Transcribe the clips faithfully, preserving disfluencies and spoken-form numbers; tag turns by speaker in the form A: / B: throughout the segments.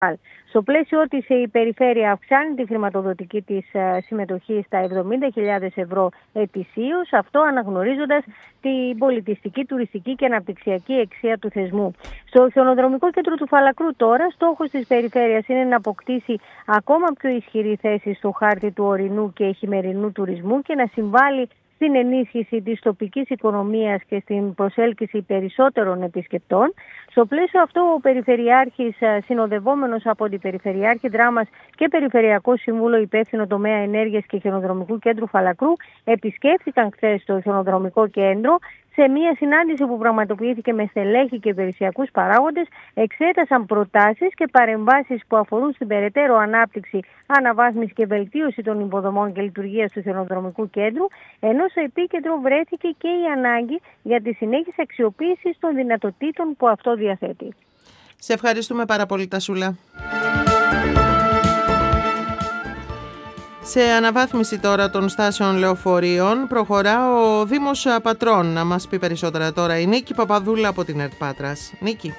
A: Στο πλαίσιο της, η περιφέρεια αυξάνει τη χρηματοδοτική της συμμετοχή στα εβδομήντα χιλιάδες ευρώ ετησίως, αυτό αναγνωρίζοντας την πολιτιστική, τουριστική και αναπτυξιακή αξία του θεσμού. Στο χιονοδρομικό κέντρο του Φαλακρού τώρα, στόχος της περιφέρειας είναι να αποκτήσει ακόμα πιο ισχυρή θέση στο χάρτη του ορεινού και χειμερινού τουρισμού και να συμβάλλει στην ενίσχυση της τοπικής οικονομίας και στην προσέλκυση περισσότερων επισκεπτών. Στο πλαίσιο αυτό, ο Περιφερειάρχης, συνοδευόμενος από την Περιφερειάρχη Δράμας και Περιφερειακό Σύμβουλο υπεύθυνο τομέα ενέργειας και χιονοδρομικού κέντρου Φαλακρού, επισκέφθηκαν χθες το χιονοδρομικό κέντρο. Σε μια συνάντηση που πραγματοποιήθηκε με στελέχη και υπηρεσιακούς παράγοντες, εξέτασαν προτάσεις και παρεμβάσεις που αφορούν στην περαιτέρω ανάπτυξη, αναβάθμιση και βελτίωση των υποδομών και λειτουργίας του χιονοδρομικού κέντρου, ενώ στο επίκεντρο βρέθηκε και η ανάγκη για τη συνέχιση αξιοποίησης των δυνατοτήτων που αυτό διαθέτει.
B: Σε ευχαριστούμε πάρα πολύ, Τασούλα. Σε αναβάθμιση τώρα των στάσεων λεωφορείων προχωρά ο Δήμος Πατρών. Να μας πει περισσότερα τώρα η Νίκη Παπαδούλα από την ΕΡΤ Πάτρας. Νίκη.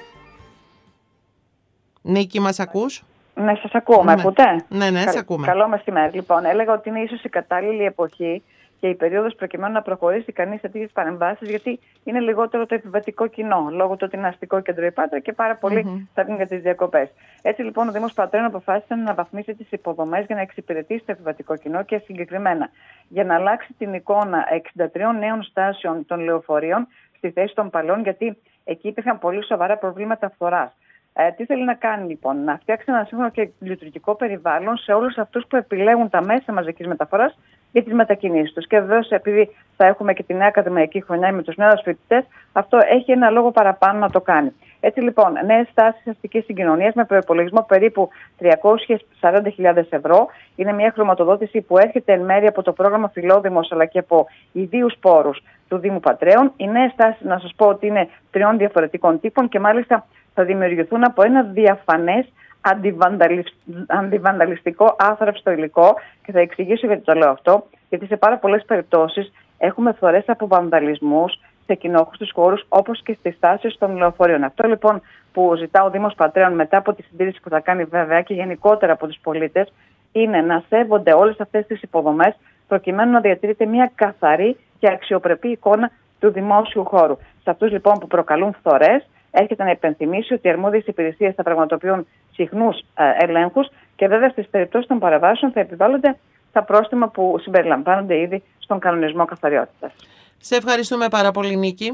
B: Νίκη, μας ακούς?
C: Ναι, σας ακούω. Με
B: ναι.
C: ακούτε?
B: Ναι, ναι,
C: Κα...
B: σε ακούμε.
C: Καλό μεσημέρι. Λοιπόν, έλεγα ότι είναι ίσως η κατάλληλη εποχή και η περίοδος προκειμένου να προχωρήσει κανείς σε τέτοιες παρεμβάσεις, γιατί είναι λιγότερο το επιβατικό κοινό, λόγω του ότι είναι αστικό κέντρο η Πάτρα και πάρα πολλοί mm-hmm. θα βγουν για τις διακοπές. Έτσι λοιπόν ο Δήμος Πατρών αποφάσισε να βαθμίσει τις υποδομές για να εξυπηρετήσει το επιβατικό κοινό και συγκεκριμένα για να αλλάξει την εικόνα εξήντα τριών νέων στάσεων των λεωφορείων στη θέση των παλαιών, γιατί εκεί υπήρχαν πολύ σοβαρά προβλήματα φθοράς. Ε, τι θέλει να κάνει λοιπόν? Να φτιάξει ένα σύγχρονο και λειτουργικό περιβάλλον σε όλους αυτούς που επιλέγουν τα μέσα μαζικής μεταφοράς για τις μετακινήσεις τους. Και βεβαίως, επειδή θα έχουμε και τη νέα ακαδημαϊκή χρονιά με τους νέους φοιτητές, αυτό έχει ένα λόγο παραπάνω να το κάνει. Έτσι λοιπόν, νέες στάσεις αστικής συγκοινωνίας με προϋπολογισμό περίπου τριακόσιες σαράντα χιλιάδες ευρώ. Είναι μια χρηματοδότηση που έρχεται εν μέρει από το πρόγραμμα Φιλόδημος αλλά και από ιδίους πόρους του Δήμου Πατρέων. Οι νέες στάσεις, να σας πω ότι είναι τριών διαφορετικών τύπων και μάλιστα θα δημιουργηθούν από ένα διαφανές αντιβανταλιστικό άθραυστο υλικό, και θα εξηγήσω γιατί το λέω αυτό, γιατί σε πάρα πολλές περιπτώσεις έχουμε φθορές από βανδαλισμούς σε κοινόχρηστους χώρους όπως και στις στάσεις των λεωφορείων. Αυτό λοιπόν που ζητά ο Δήμος Πατρέων μετά από τη συντήρηση που θα κάνει βέβαια και γενικότερα από τους πολίτες είναι να σέβονται όλες αυτές τις υποδομές προκειμένου να διατηρείται μια καθαρή και αξιοπρεπή εικόνα του δημόσιου χώρου. Σε αυτούς λοιπόν που προκαλούν φθορές, έρχεται να υπενθυμίσει ότι οι αρμόδιες υπηρεσίες θα πραγματοποιούν συχνούς ε, ελέγχους και βέβαια στις περιπτώσεις των παραβάσεων θα επιβάλλονται τα πρόστιμα που συμπεριλαμβάνονται ήδη στον κανονισμό καθαριότητας.
B: Σε ευχαριστούμε πάρα πολύ, Νίκη.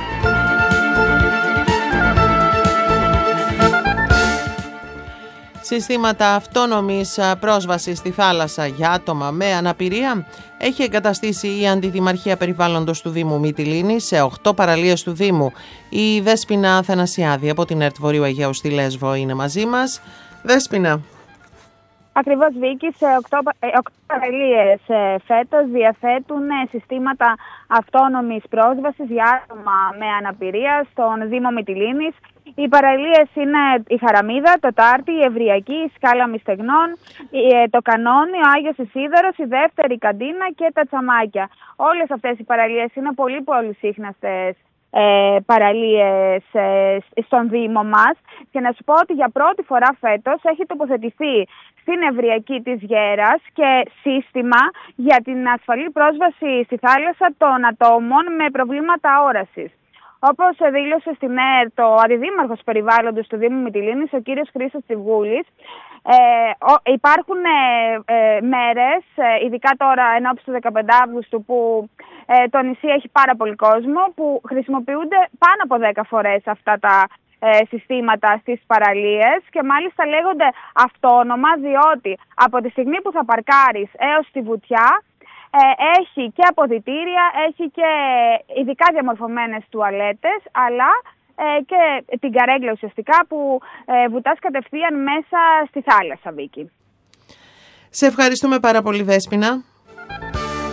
B: Συστήματα αυτόνομης πρόσβασης στη θάλασσα για άτομα με αναπηρία έχει εγκαταστήσει η Αντιδημαρχία Περιβάλλοντος του Δήμου Μυτιλήνης σε οκτώ παραλίες του Δήμου. Η Δέσποινα Αθανασιάδη από την ΕΡΤ Βορείου Αιγαίου στη Λέσβο είναι μαζί μας. Δέσποινα.
D: Ακριβώς, Βίκη, σε οκτώ παραλίες φέτος διαθέτουν συστήματα αυτόνομης πρόσβασης για άτομα με αναπηρία στον Δήμο Μυτιλήνης. Οι παραλίες είναι η Χαραμίδα, το Τάρτι, η Ευριακή, η Σκάλα Μυστεγνών, το Κανόνι, ο Άγιος Ισίδωρος, η Δεύτερη Καντίνα και τα Τσαμάκια. Όλες αυτές οι παραλίες είναι πολύ πολύ σύχναστες ε, παραλίες ε, στον Δήμο μας. Και να σου πω ότι για πρώτη φορά φέτος έχει τοποθετηθεί στην Ευριακή της Γέρας και σύστημα για την ασφαλή πρόσβαση στη θάλασσα των ατόμων με προβλήματα όρασης. Όπως δήλωσε στην ΕΡΤ ο Αντιδήμαρχος Περιβάλλοντος του Δήμου Μυτιλήνης, ο κύριος Χρήστος Τσιβούλης, ε, ο, υπάρχουν ε, ε, μέρες, ε, ειδικά τώρα ενώπιση του δεκαπέντε Αυγούστου, που ε, το νησί έχει πάρα πολύ κόσμο, που χρησιμοποιούνται πάνω από δέκα φορές αυτά τα ε, συστήματα στις παραλίες και μάλιστα λέγονται αυτόνομα, διότι από τη στιγμή που θα παρκάρεις έως τη βουτιά, Ε, έχει και αποδυτήρια, έχει και ειδικά διαμορφωμένες τουαλέτες, αλλά ε, και την καρέγκλα ουσιαστικά που ε, βουτάς κατευθείαν μέσα στη θάλασσα, Βίκη.
B: Σε ευχαριστούμε πάρα πολύ, Δέσποινα.